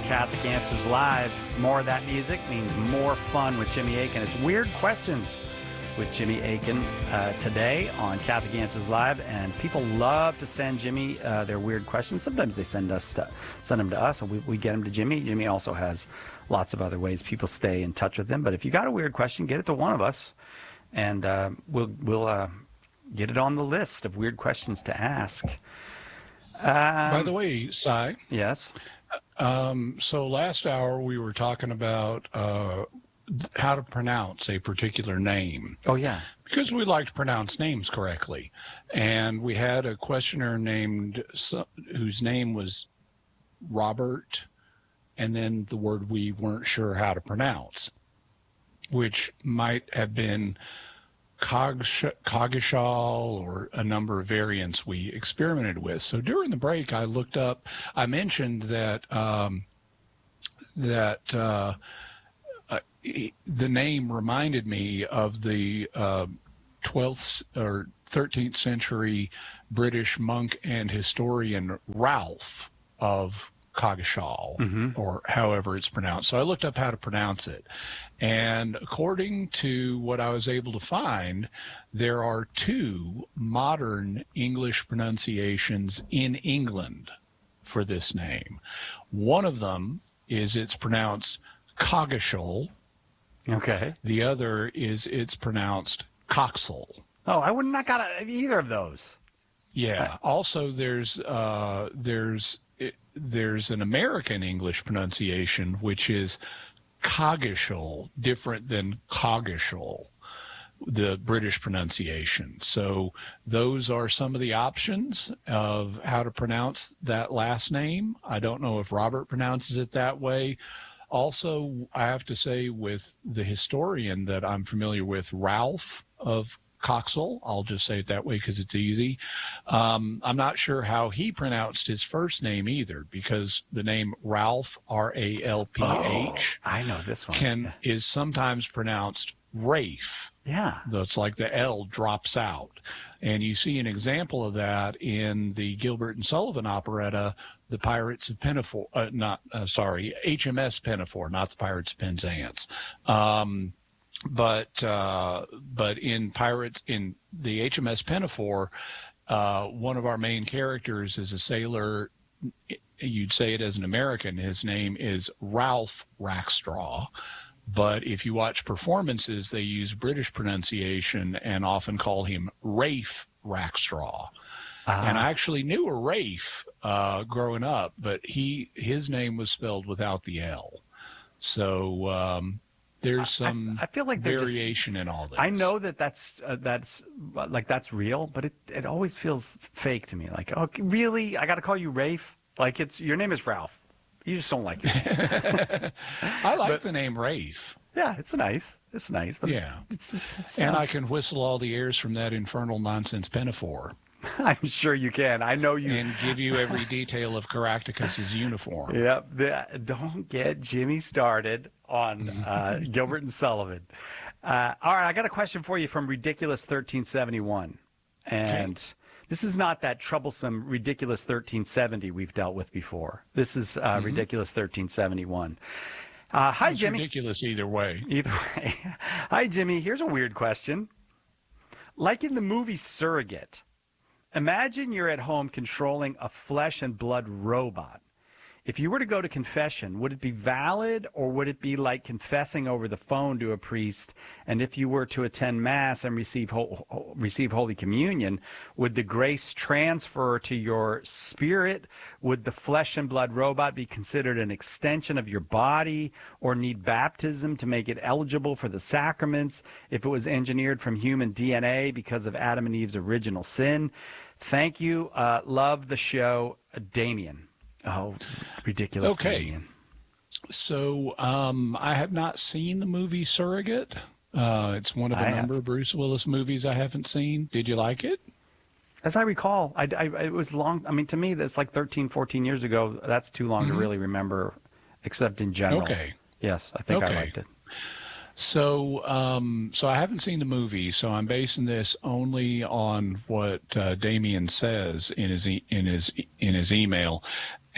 Catholic Answers Live. More of that music means more fun with Jimmy Akin. It's Weird Questions with Jimmy Akin today on Catholic Answers Live, and people love to send Jimmy their weird questions. Sometimes they send them to us, and we get them to Jimmy. Jimmy also has lots of other ways people stay in touch with him. But if you got a weird question, get it to one of us, and we'll get it on the list of weird questions to ask. By the way, Cy. Yes. So last hour we were talking about how to pronounce a particular name. Oh, yeah. Because we like to pronounce names correctly. And we had a questioner whose name was Robert, and then the word we weren't sure how to pronounce, which might have been Coggeshall or a number of variants we experimented with. So during the break, I looked up, I mentioned that the name reminded me of the 12th or 13th century British monk and historian Ralph of Coggeshall, or however it's pronounced. So I looked up how to pronounce it. And according to what I was able to find, there are two modern English pronunciations in England for this name. One of them is it's pronounced Coggeshall. Okay. The other is it's pronounced Coxall. Oh, I would not got either of those. Yeah. Also, there's an American English pronunciation, which is Coggeshall, different than Coggeshall, the British pronunciation. So those are some of the options of how to pronounce that last name. I don't know if Robert pronounces it that way. Also, I have to say, with the historian that I'm familiar with, Ralph of Coxall, I'll just say it that way because it's easy. I'm not sure how he pronounced his first name either, because the name Ralph, R-A-L-P-H, I know this one, is sometimes pronounced Rafe. Yeah. That's like the L drops out. And you see an example of that in the Gilbert and Sullivan operetta, The Pirates of Pinafore, HMS Pinafore, not the Pirates of Penzance. But in the HMS Pinafore, one of our main characters is a sailor. You'd say it as an American. His name is Ralph Rackstraw. But if you watch performances, they use British pronunciation and often call him Rafe Rackstraw. And I actually knew a Rafe growing up, but his name was spelled without the L. So there's some I feel like variation in all this. I know that's real, but it always feels fake to me. Like, oh, really? I got to call you Rafe? Like, your name is Ralph. You just don't like it. I like the name Rafe. Yeah, it's nice. It's nice. But yeah. And I can whistle all the airs from that infernal nonsense Pinafore. I'm sure you can. I know you. And give you every detail of Caractacus's uniform. Yep. Don't get Jimmy started on Gilbert and Sullivan. All right, I got a question for you from Ridiculous 1371. And this is not that troublesome Ridiculous 1370 we've dealt with before. This is Ridiculous 1371. Hi, it's Jimmy. Ridiculous either way. Either way. Hi, Jimmy. Here's a weird question. Like in the movie Surrogate, imagine you're at home controlling a flesh and blood robot. If you were to go to confession, would it be valid, or would it be like confessing over the phone to a priest? And if you were to attend Mass and receive Holy Communion, would the grace transfer to your spirit? Would the flesh and blood robot be considered an extension of your body, or need baptism to make it eligible for the sacraments if it was engineered from human DNA because of Adam and Eve's original sin? Thank you. Love the show, Damien. Oh, Ridiculous. Okay. Damien. So I have not seen the movie Surrogate. It's one of a number of Bruce Willis movies I haven't seen. Did you like it? As I recall, it was long. I mean, to me, that's like 13, 14 years ago. That's too long to really remember, except in general. Okay. Yes, I think I liked it. So, so I haven't seen the movie, so I'm basing this only on what Damien says in his email.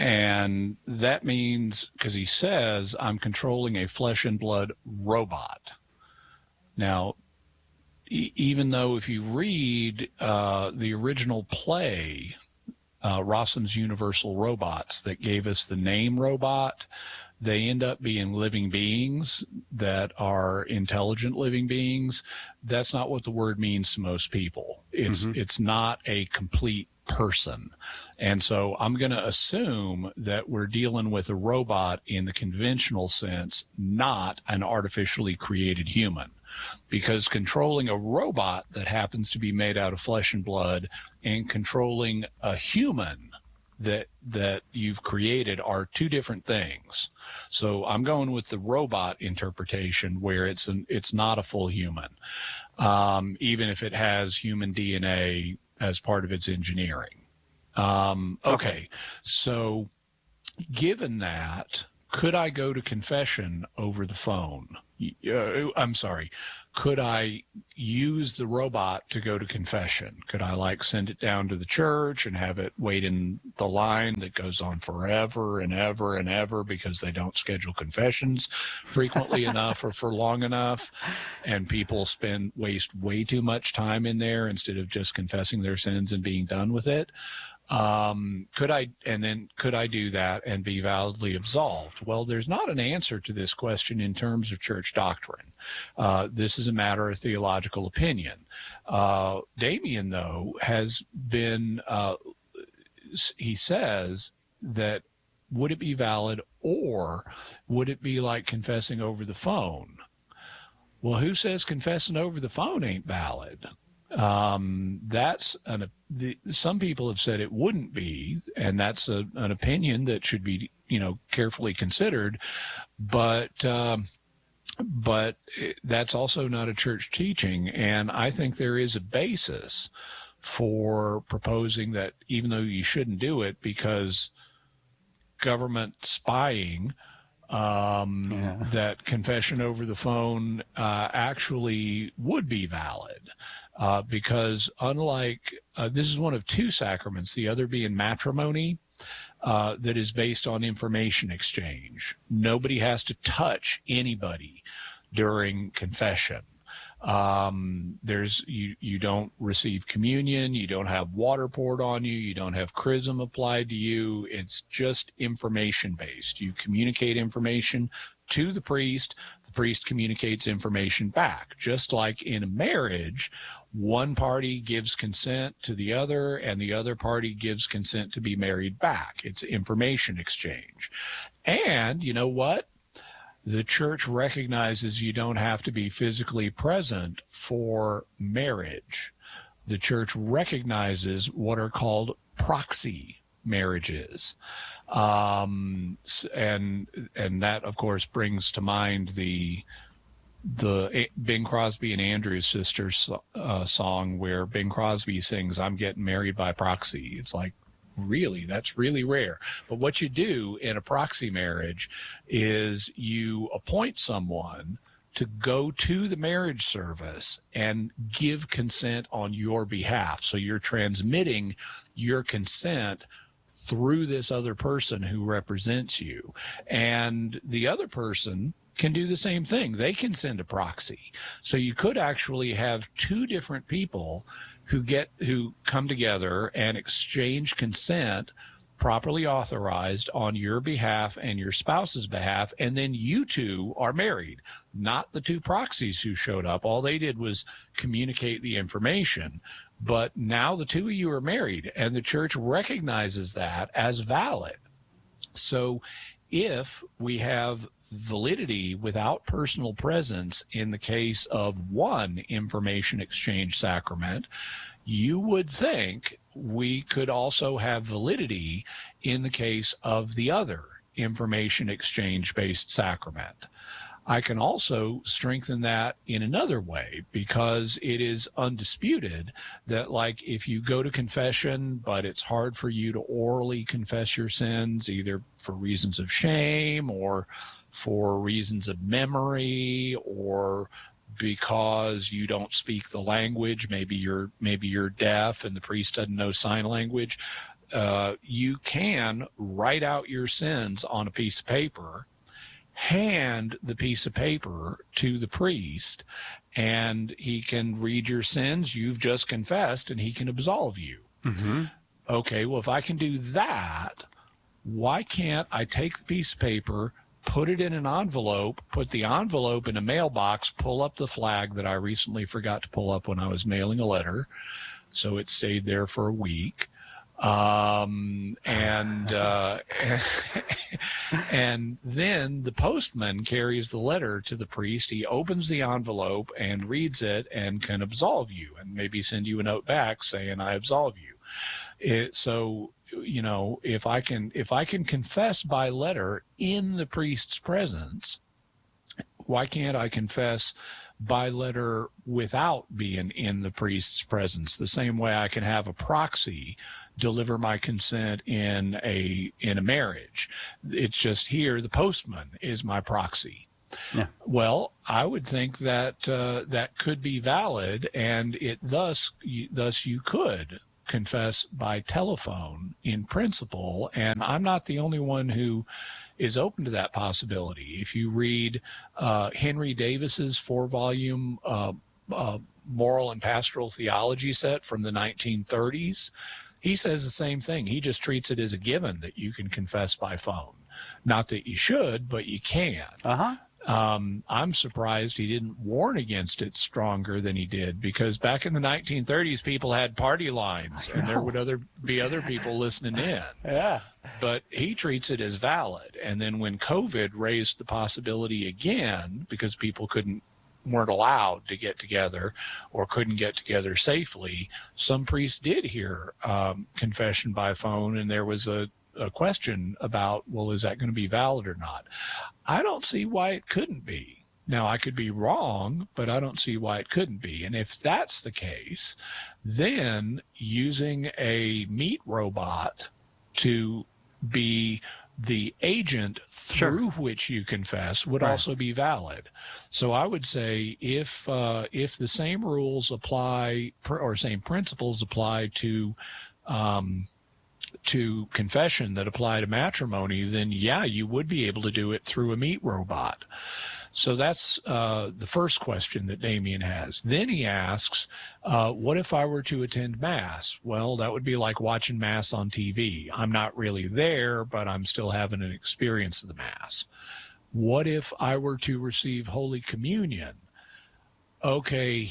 And that means, because he says, I'm controlling a flesh and blood robot. Now, even though if you read the original play, Rossum's Universal Robots, that gave us the name robot, they end up being living beings that are intelligent living beings. That's not what the word means to most people. It's not a complete person. And so I'm going to assume that we're dealing with a robot in the conventional sense, not an artificially created human. Because controlling a robot that happens to be made out of flesh and blood and controlling a human that you've created are two different things. So I'm going with the robot interpretation, where it's not a full human, even if it has human DNA as part of its engineering. Okay. So given that, could I go to confession over the phone? I'm sorry. Could I use the robot to go to confession? Could I send it down to the church and have it wait in the line that goes on forever and ever and ever because they don't schedule confessions frequently enough or for long enough, and people waste way too much time in there instead of just confessing their sins and being done with it? Could I do that and be validly absolved? Well, there's not an answer to this question in terms of church doctrine. This is a matter of theological opinion. Damien, though, has been, he says that would it be valid, or would it be like confessing over the phone? Well, who says confessing over the phone ain't valid? Some people have said it wouldn't be, and that's an opinion that should be, carefully considered. But that's also not a church teaching, and I think there is a basis for proposing that even though you shouldn't do it because government spying, that confession over the phone actually would be valid. Because unlike, this is one of two sacraments, the other being matrimony, that is based on information exchange. Nobody has to touch anybody during confession. You don't receive communion, you don't have water poured on you, you don't have chrism applied to you. It's just information based. You communicate information to the priest communicates information back. Just like in a marriage, one party gives consent to the other and the other party gives consent to be married back. It's information exchange. And you know what? The church recognizes you don't have to be physically present for marriage. The church recognizes what are called proxy marriages. And that, of course, brings to mind the Bing Crosby and Andrews Sisters song where Bing Crosby sings, "I'm getting married by proxy." It's like, really? That's really rare. But what you do in a proxy marriage is you appoint someone to go to the marriage service and give consent on your behalf. So you're transmitting your consent through this other person who represents you. And the other person can do the same thing. They can send a proxy. So you could actually have two different people who come together and exchange consent properly authorized on your behalf and your spouse's behalf, and then you two are married, not the two proxies who showed up. All they did was communicate the information, but now the two of you are married, and the church recognizes that as valid. So if we have validity without personal presence in the case of one information exchange sacrament, you would think we could also have validity in the case of the other information exchange based sacrament. I can also strengthen that in another way, because it is undisputed that, like, if you go to confession, but it's hard for you to orally confess your sins, either for reasons of shame or for reasons of memory, or because you don't speak the language, maybe you're deaf and the priest doesn't know sign language, you can write out your sins on a piece of paper, hand the piece of paper to the priest, and he can read your sins you've just confessed, and he can absolve you. Mm-hmm. Okay, well, if I can do that, why can't I take the piece of paper, put it in an envelope, put the envelope in a mailbox, pull up the flag that I recently forgot to pull up when I was mailing a letter, so it stayed there for a week, and then the postman carries the letter to the priest. He opens the envelope and reads it and can absolve you, and maybe send you a note back saying, I absolve you. So, you know, if I can confess by letter in the priest's presence, why can't I confess by letter without being in the priest's presence? The same way I can have a proxy deliver my consent in a marriage. It's just here the postman is my proxy. Yeah. Well, I would think that that could be valid, and thus you could confess by telephone in principle, and I'm not the only one who is open to that possibility. If you read Henry Davis's 4-volume moral and pastoral theology set from the 1930s, he says the same thing. He just treats it as a given that you can confess by phone. Not that you should, but you can. Uh-huh. I'm surprised he didn't warn against it stronger than he did, because back in the 1930s, people had party lines, and there would be other people listening in. Yeah. But he treats it as valid. And then when COVID raised the possibility again, because people weren't allowed to get together or couldn't get together safely, some priests did hear confession by phone, and there was a question about, well, is that going to be valid or not? I don't see why it couldn't be. Now, I could be wrong, but I don't see why it couldn't be. And if that's the case, then using a meat robot to be the agent through which you confess would also be valid. So I would say if the same rules apply or same principles apply to confession that apply to matrimony, then yeah, you would be able to do it through a meat robot. So that's the first question that Damien has. Then he asks, what if I were to attend Mass? Well, that would be like watching Mass on TV. I'm not really there, but I'm still having an experience of the Mass. What if I were to receive Holy Communion? Okay,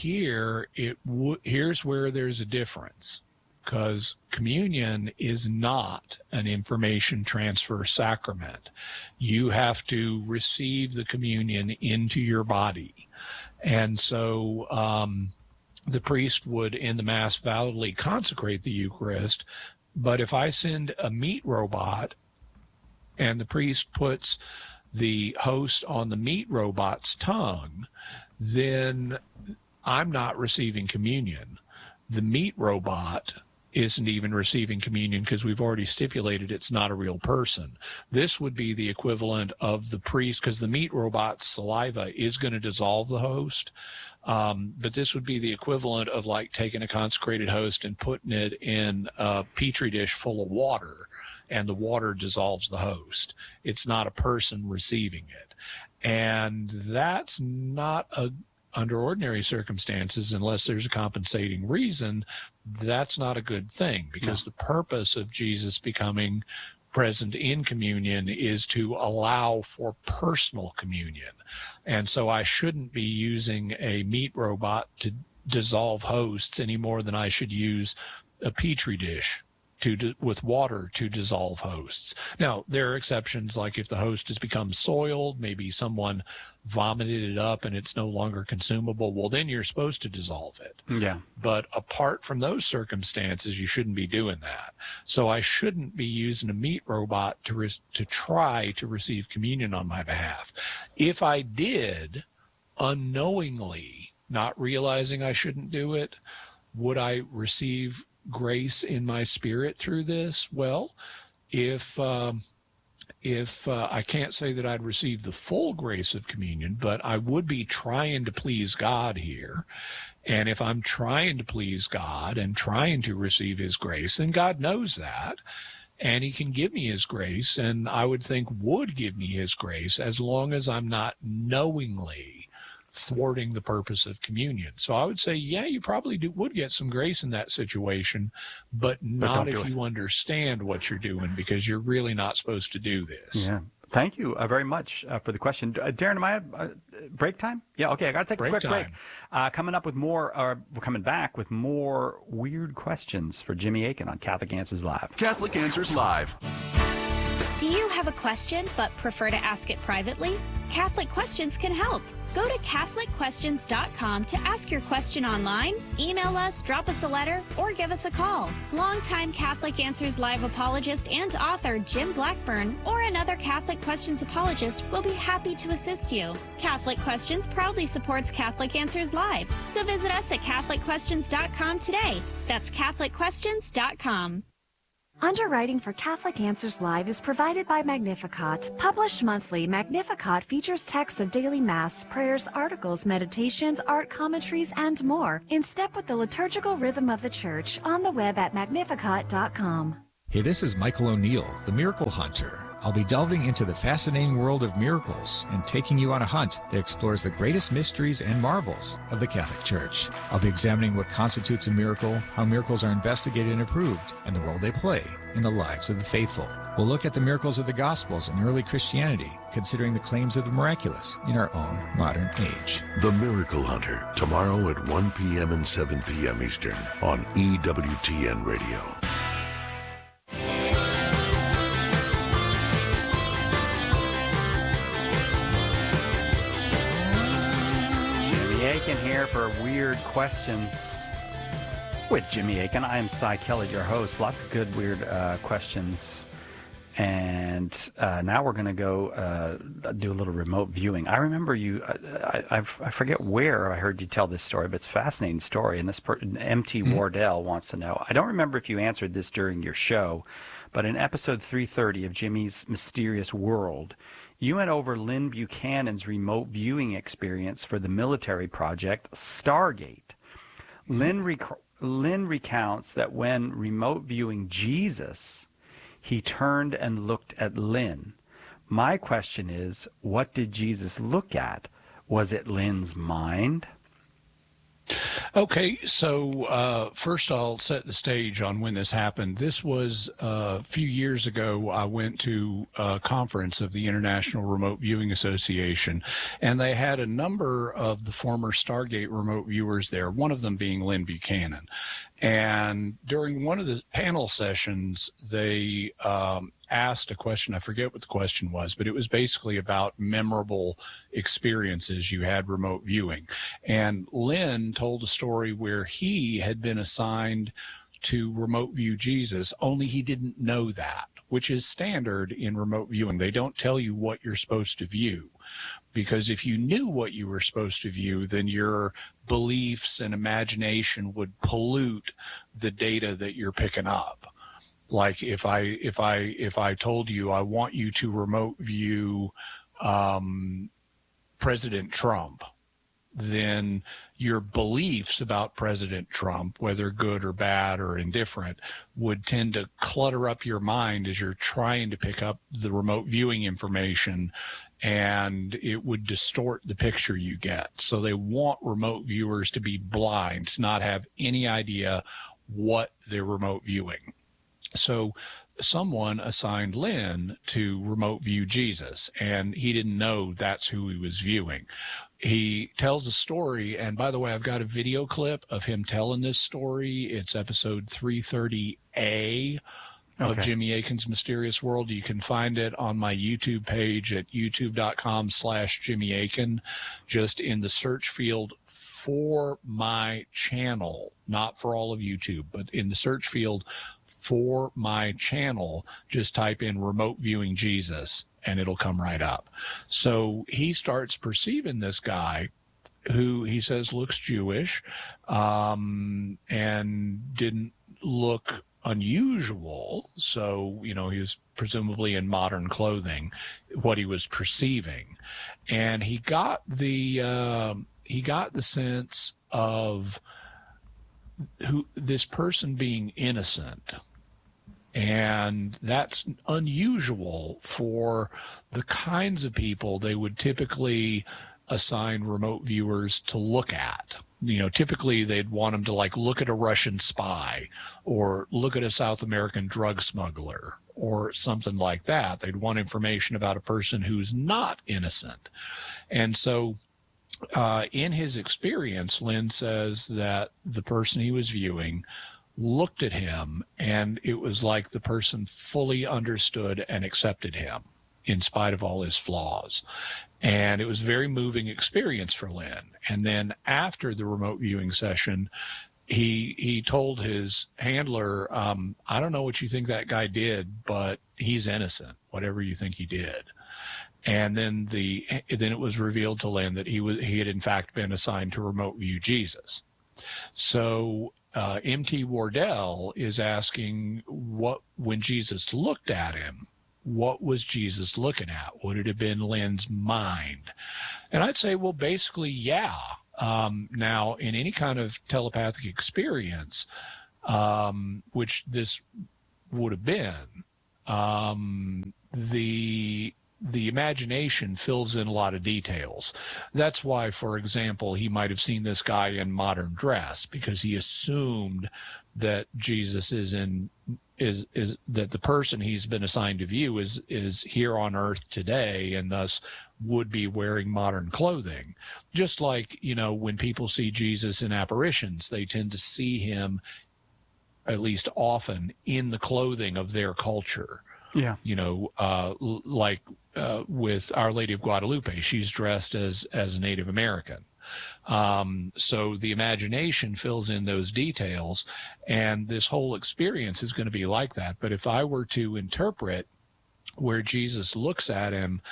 here's where there's a difference, because communion is not an information transfer sacrament. You have to receive the communion into your body. And so the priest would, in the Mass, validly consecrate the Eucharist. But if I send a meat robot and the priest puts the host on the meat robot's tongue, then I'm not receiving communion. The meat robot isn't even receiving communion, because we've already stipulated it's not a real person. This would be the equivalent of the priest, because the meat robot's saliva is going to dissolve the host. But this would be the equivalent of like taking a consecrated host and putting it in a petri dish full of water, and the water dissolves the host. It's not a person receiving it. And that's not under ordinary circumstances, unless there's a compensating reason, that's not a good thing, because the purpose of Jesus becoming present in communion is to allow for personal communion. And so I shouldn't be using a meat robot to dissolve hosts any more than I should use a petri dish with water to dissolve hosts. Now, there are exceptions, like if the host has become soiled, maybe someone vomited it up and it's no longer consumable, well, then you're supposed to dissolve it. Yeah. But apart from those circumstances, you shouldn't be doing that. So I shouldn't be using a meat robot to try to receive communion on my behalf. If I did, unknowingly, not realizing I shouldn't do it, would I receive grace in my spirit through this? Well, if if I can't say that I'd receive the full grace of communion, but I would be trying to please God here. And if I'm trying to please God and trying to receive his grace, then God knows that. And he can give me his grace, and I would think would give me his grace as long as I'm not knowingly thwarting the purpose of communion. So I would say, yeah, you probably would get some grace in that situation, but not if you understand what you're doing, because you're really not supposed to do this. Yeah. Thank you very much for the question. Darren, am I at break time? Yeah, okay. I got to take a quick break. Coming back with more weird questions for Jimmy Akin on Catholic Answers Live. Catholic Answers Live. Do you have a question but prefer to ask it privately? Catholic Questions can help. Go to CatholicQuestions.com to ask your question online, email us, drop us a letter, or give us a call. Longtime Catholic Answers Live apologist and author Jim Blackburn or another Catholic Questions apologist will be happy to assist you. Catholic Questions proudly supports Catholic Answers Live, so visit us at CatholicQuestions.com today. That's CatholicQuestions.com. Underwriting for Catholic Answers Live is provided by Magnificat. Published monthly, Magnificat features texts of daily Mass, prayers, articles, meditations, art commentaries, and more, in step with the liturgical rhythm of the Church, on the web at magnificat.com. Hey, this is Michael O'Neill, the Miracle Hunter. I'll be delving into the fascinating world of miracles and taking you on a hunt that explores the greatest mysteries and marvels of the Catholic Church. I'll be examining what constitutes a miracle, how miracles are investigated and approved, and the role they play in the lives of the faithful. We'll look at the miracles of the Gospels and early Christianity, considering the claims of the miraculous in our own modern age. The Miracle Hunter, tomorrow at 1 p.m. and 7 p.m. Eastern on EWTN Radio. Akin here for Weird Questions with Jimmy Akin. I am Cy Kelly, your host. Lots of good, weird questions. And now we're going to go do a little remote viewing. I remember you, I forget where I heard you tell this story, but it's a fascinating story. And this MT Wardell wants to know. I don't remember if you answered this during your show, but in episode 330 of Jimmy's Mysterious World, you went over Lynn Buchanan's remote viewing experience for the military project Stargate. Lynn recounts that when remote viewing Jesus, he turned and looked at Lynn. My question is, what did Jesus look at? Was it Lynn's mind? Okay, so first I'll set the stage on when this happened. This was a few years ago. I went to a conference of the International Remote Viewing Association, and they had a number of the former Stargate remote viewers there, one of them being Lynn Buchanan. And during one of the panel sessions, they asked a question. I forget what the question was, but it was basically about memorable experiences you had remote viewing. And Lynn told a story where he had been assigned to remote view Jesus, only he didn't know that, which is standard in remote viewing. They don't tell you what you're supposed to view, because if you knew what you were supposed to view, then your beliefs and imagination would pollute the data that you're picking up. Like if I told you I want you to remote view President Trump, then your beliefs about President Trump, whether good or bad or indifferent, would tend to clutter up your mind as you're trying to pick up the remote viewing information, and it would distort the picture you get. So they want remote viewers to be blind, to not have any idea what they're remote viewing. So someone assigned Lynn to remote view Jesus, and he didn't know that's who he was viewing. He tells a story, and by the way, I've got a video clip of him telling this story. It's episode 330A of Jimmy Akin's Mysterious World. You can find it on my YouTube page at youtube.com/Jimmy Akin, just in the search field for my channel, not for all of YouTube, but in the search field for my channel, just type in remote viewing Jesus and it'll come right up. So he starts perceiving this guy who he says looks Jewish, and didn't look unusual. So, he was presumably in modern clothing, what he was perceiving. And he got the sense of this person being innocent. And that's unusual for the kinds of people they would typically assign remote viewers to look at. Typically they'd want them to look at a Russian spy or look at a South American drug smuggler or something like that. They'd want information about a person who's not innocent. And so in his experience, Lynn says that the person he was viewing looked at him, and it was like the person fully understood and accepted him in spite of all his flaws. And it was a very moving experience for Lynn. And then after the remote viewing session, he told his handler, I don't know what you think that guy did, but he's innocent, whatever you think he did. And then it was revealed to Lynn that he had in fact been assigned to remote view Jesus. So M.T. Wardell is asking, when Jesus looked at him, what was Jesus looking at? Would it have been Lynn's mind? And I'd say, well, basically, yeah. Now, in any kind of telepathic experience, which this would have been, the imagination fills in a lot of details. That's why, for example, he might have seen this guy in modern dress because he assumed that Jesus is that the person he's been assigned to view is here on earth today and thus would be wearing modern clothing. Just like, when people see Jesus in apparitions, they tend to see him, at least often, in the clothing of their culture. Yeah. With Our Lady of Guadalupe, she's dressed as a Native American. So the imagination fills in those details, and this whole experience is going to be like that. But if I were to interpret where Jesus looks at him,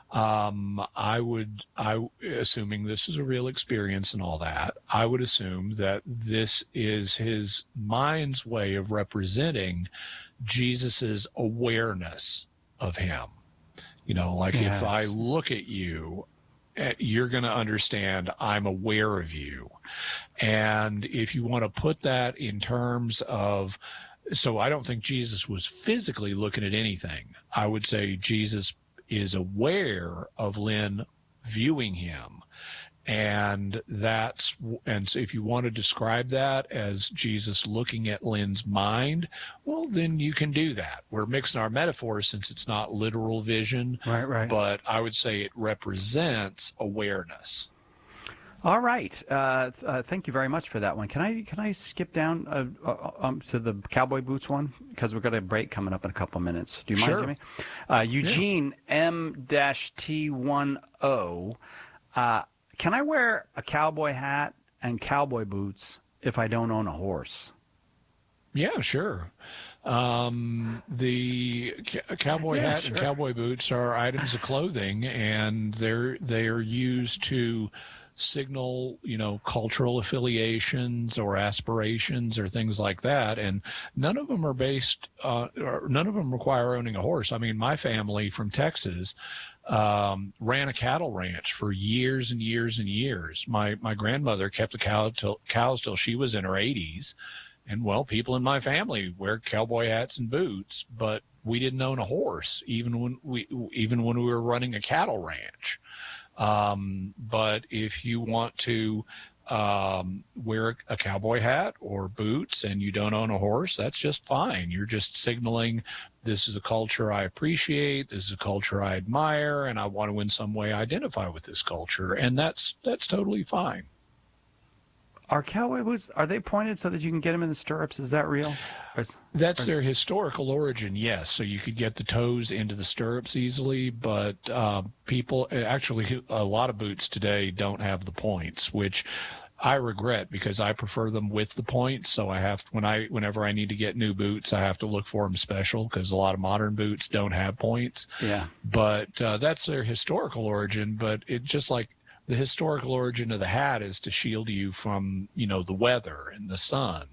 assuming this is a real experience and all that, I would assume that this is his mind's way of representing Jesus's awareness of him. Yes. If I look at you, you're going to understand I'm aware of you. And if you want to put that in terms of, so I don't think Jesus was physically looking at anything. I would say Jesus is aware of Lynn viewing him. And so if you want to describe that as Jesus looking at Lynn's mind, well, then you can do that. We're mixing our metaphors since it's not literal vision, right. But I would say it represents awareness. All right. Thank you very much for that one. Can I skip down to the cowboy boots one? Because we've got a break coming up in a couple of minutes. Do you mind, Jimmy? Eugene M-T10. Can I wear a cowboy hat and cowboy boots if I don't own a horse? Yeah, sure. The cowboy hat and cowboy boots are items of clothing, and they are used to signal, cultural affiliations or aspirations or things like that. And none of them are none of them require owning a horse. I mean, my family from Texas ran a cattle ranch for years and years and years. My grandmother kept the cows till she was in her 80s. And, well, people in my family wear cowboy hats and boots, but we didn't own a horse, even when we were running a cattle ranch. But if you want to wear a cowboy hat or boots and you don't own a horse, that's just fine. You're just signaling this is a culture I appreciate, this is a culture I admire, and I want to in some way identify with this culture, and that's totally fine. Are cowboy boots, are they pointed so that you can get them in the stirrups? Is that real? That's their historical origin, yes. So you could get the toes into the stirrups easily, but people, actually, a lot of boots today don't have the points, which I regret because I prefer them with the points. So I have, whenever I need to get new boots, I have to look for them special because a lot of modern boots don't have points. Yeah. But that's their historical origin. But it just like the historical origin of the hat is to shield you from, the weather and the sun.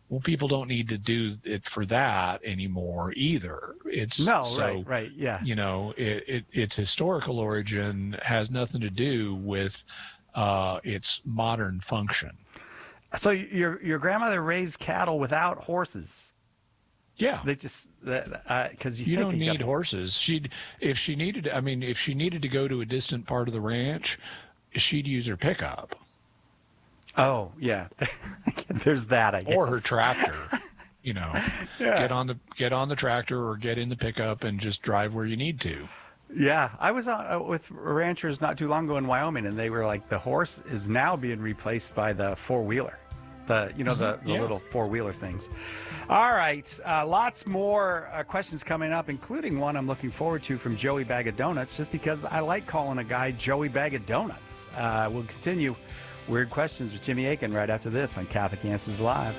Well, people don't need to do it for that anymore either. It's right, yeah. Its historical origin has nothing to do with its modern function. So your grandmother raised cattle without horses. Yeah, they just because you don't need horses. If she needed to go to a distant part of the ranch, she'd use her pickup. Oh yeah, there's that. I guess. Or her tractor. Get on the tractor or get in the pickup and just drive where you need to. Yeah, I was with ranchers not too long ago in Wyoming, and they were like, the horse is now being replaced by the four-wheeler. The little four-wheeler things. All right, lots more questions coming up, including one I'm looking forward to from Joey Bag of Donuts, just because I like calling a guy Joey Bag of Donuts. We'll continue Weird Questions with Jimmy Akin right after this on Catholic Answers Live.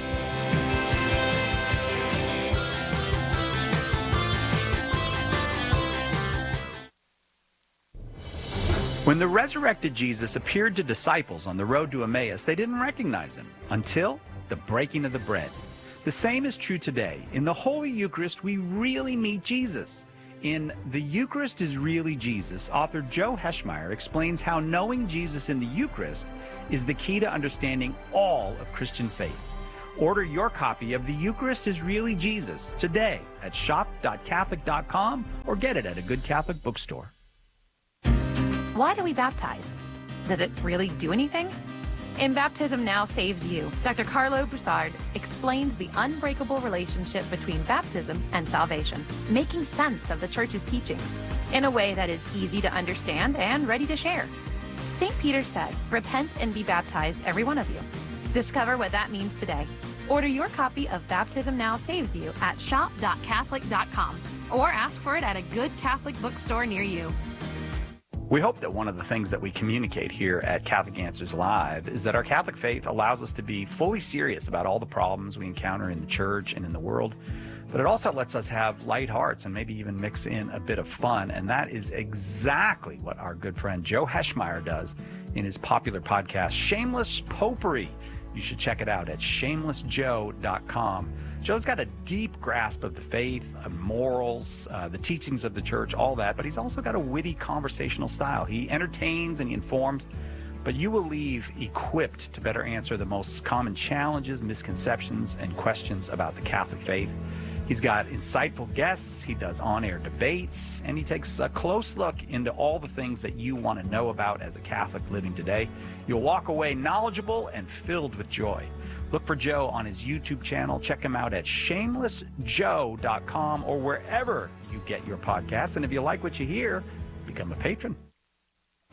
When the resurrected Jesus appeared to disciples on the road to Emmaus, they didn't recognize him until the breaking of the bread. The same is true today. In the Holy Eucharist, we really meet Jesus. In The Eucharist is Really Jesus, author Joe Heschmeyer explains how knowing Jesus in the Eucharist is the key to understanding all of Christian faith. Order your copy of The Eucharist is Really Jesus today at shop.catholic.com or get it at a good Catholic bookstore. Why do we baptize? Does it really do anything? In Baptism Now Saves You, Dr. Carlo Broussard explains the unbreakable relationship between baptism and salvation, making sense of the Church's teachings in a way that is easy to understand and ready to share. St. Peter said, "Repent and be baptized, every one of you." Discover what that means today. Order your copy of Baptism Now Saves You at shop.catholic.com or ask for it at a good Catholic bookstore near you. We hope that one of the things that we communicate here at Catholic Answers Live is that our Catholic faith allows us to be fully serious about all the problems we encounter in the church and in the world, but it also lets us have light hearts and maybe even mix in a bit of fun, and that is exactly what our good friend Joe Heschmeyer does in his popular podcast, Shameless Popery. You should check it out at shamelessjoe.com. Joe's got a deep grasp of the faith, morals, the teachings of the church, all that, but he's also got a witty conversational style. He entertains and he informs, but you will leave equipped to better answer the most common challenges, misconceptions, and questions about the Catholic faith. He's got insightful guests, he does on-air debates, and he takes a close look into all the things that you want to know about as a Catholic living today. You'll walk away knowledgeable and filled with joy. Look for Joe on his YouTube channel. Check him out at shamelessjoe.com or wherever you get your podcasts. And if you like what you hear, become a patron.